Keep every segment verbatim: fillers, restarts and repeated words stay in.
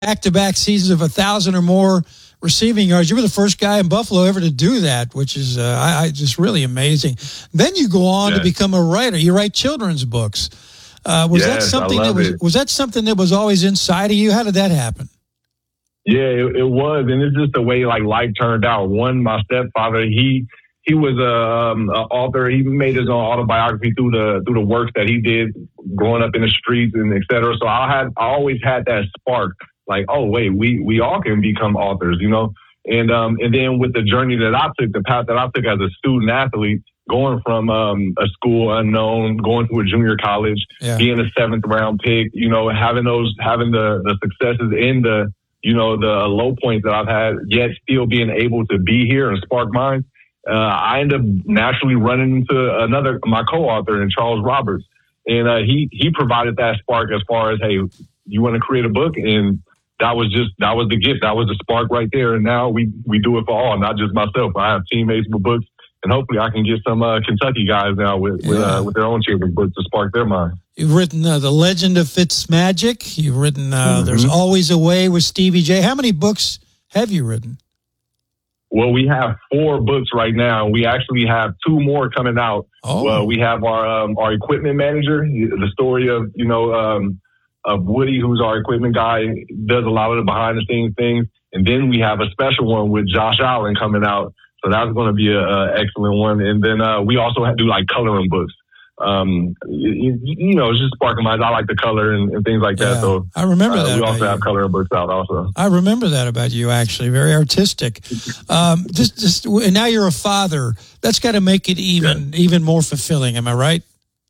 back-to-back seasons of a thousand or more receiving yards. You were the first guy in Buffalo ever to do that, which is uh, I, I just really amazing. Then you go on yes. to become a writer. You write children's books. Uh, was yes, that something that was it. was that something that was always inside of you? How did that happen? Yeah, it, it was, and it's just the way like life turned out. One, my stepfather, he he was a um, author. He made his own autobiography through the through the works that he did growing up in the streets and et cetera. So I had I always had that spark. Like, oh, wait, we, we all can become authors, you know? And um, and then with the journey that I took, the path that I took as a student athlete, going from um, a school unknown, going to a junior college, yeah. being a seventh round pick, you know, having those, having the, the successes in the, you know, the low points that I've had, yet still being able to be here and spark minds. Uh, I ended up naturally running into another, my co-author in Charles Roberts. And uh, he, he provided that spark as far as, hey, you want to create a book? And that was just, that was the gift. That was the spark right there. And now we, we do it for all, not just myself. I have teammates with books, and hopefully I can get some uh, Kentucky guys now with, with, yeah. uh, with their own children's books to spark their mind. You've written uh, The Legend of Fitzmagic. You've written uh, mm-hmm. There's Always a Way with Stevie J. How many books have you written? Well, we have four books right now. We actually have two more coming out. Oh. Uh, we have our um, our equipment manager, the story of, you know, um, of Woody, who's our equipment guy, does a lot of the behind the scenes things. And then we have a special one with Josh Allen coming out. So that's going to be an excellent one. And then uh, we also do like coloring books. Um, you, you know, it's just sparking minds. I like to color and, and things like that. Yeah, so I remember uh, that. We also have you. coloring books out also. I remember that about you, actually. Very artistic. Um, just, just, and now you're a father. That's got to make it even, yeah. even more fulfilling. Am I right?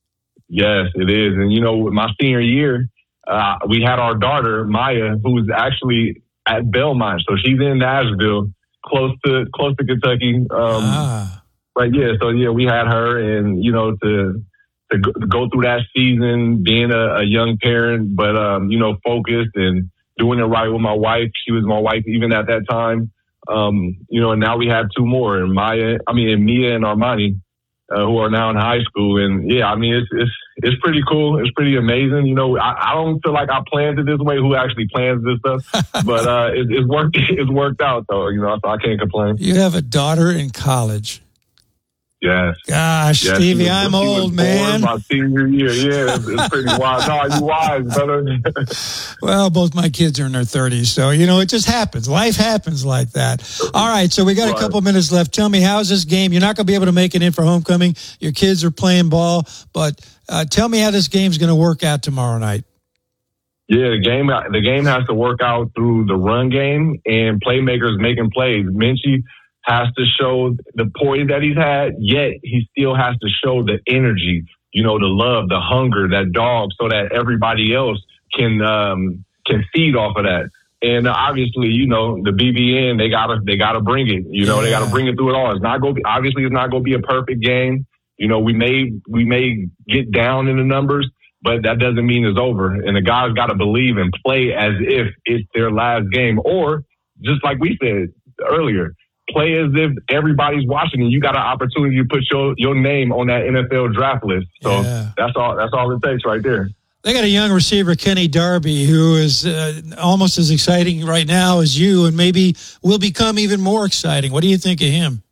Yes, it is. And, you know, my senior year, Uh, we had our daughter, Maya, who's actually at Belmont. So she's in Nashville, close to close to Kentucky. Um, ah. But, yeah, so, yeah, we had her. And, you know, to to go through that season, being a, a young parent, but, um, you know, focused and doing it right with my wife. She was my wife even at that time. Um, you know, and now we have two more, and Maya, I mean, and Mia and Armani. Uh, who are now in high school. And yeah, I mean, it's, it's, it's pretty cool. It's pretty amazing. You know, I, I don't feel like I planned it this way. Who actually plans this stuff? But, uh, it, it's worked, it's worked out though, you know, so I can't complain. You have a daughter in college. Yes. Gosh, yes, Stevie, was, I'm old, man. My senior year, yeah, it's, it's pretty wild. No, you wise, brother. Well, both my kids are in their thirties, so you know it just happens. Life happens like that. All right, so we got right. a couple minutes left. Tell me, how's this game? You're not going to be able to make it in for homecoming. Your kids are playing ball, but uh, tell me how this game's going to work out tomorrow night. Yeah, the game the game has to work out through the run game and playmakers making plays. Minchie has to show the poise that he's had, yet he still has to show the energy, you know, the love, the hunger, that dog, so that everybody else can um, can feed off of that. And obviously, you know, the B B N, they gotta they gotta bring it. You know, yeah. they gotta bring it through it all. It's not going obviously it's not gonna be a perfect game. You know, we may we may get down in the numbers, but that doesn't mean it's over. And the guys gotta believe and play as if it's their last game, or just like we said earlier, play as if everybody's watching and you got an opportunity to put your, your name on that N F L draft list. So yeah. that's all that's all it takes right there. They got a young receiver, Kenny Darby, who is uh, almost as exciting right now as you, and maybe will become even more exciting. What do you think of him?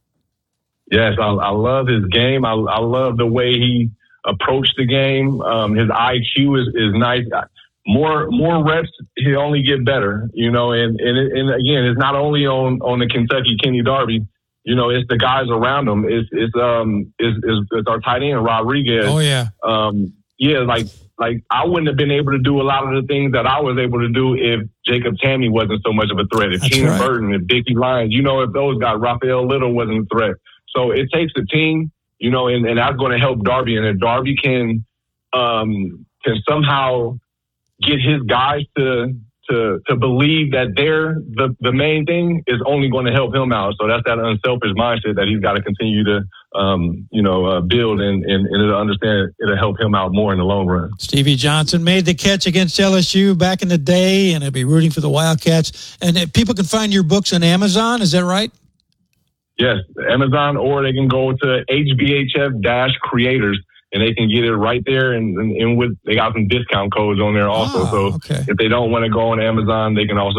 Yes, I, I love his game. I, I love the way he approached the game. Um, his I Q is, is nice. More more reps, he'll only get better, you know. And and, and again, it's not only on, on the Kentucky Kenny Darby, you know, it's the guys around him. It's it's um it's, it's, it's our tight end Rodriguez. Oh yeah, um yeah, like like I wouldn't have been able to do a lot of the things that I was able to do if Jacob Tamme wasn't so much of a threat. If Keenan right. Burton, if Dickie Lyons, you know, if those guys, Raphael Little wasn't a threat. So it takes a team, you know, and, and that's going to help Darby. And if Darby can um can somehow get his guys to to to believe that they're the, the main thing, is only going to help him out. So that's that unselfish mindset that he's got to continue to, um, you know, uh, build and, and, and it'll understand it'll help him out more in the long run. Stevie Johnson made the catch against L S U back in the day, and he'll be rooting for the Wildcats. And uh, people can find your books on Amazon. Is that right? Yes, Amazon, or they can go to H B H F Creators. and they can get it right there. And, and, and with they got some discount codes on there also. Oh, so okay. if they don't want to go on Amazon, they can also